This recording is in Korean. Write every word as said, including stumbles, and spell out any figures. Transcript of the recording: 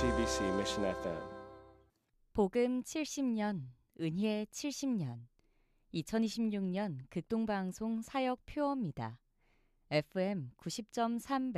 엠티비씨 Mission 에프엠. 복음 칠십 년, 은혜 칠십 년, 이천이십육 년 극동방송 사역 표어입니다. 에프엠 구십 점 삼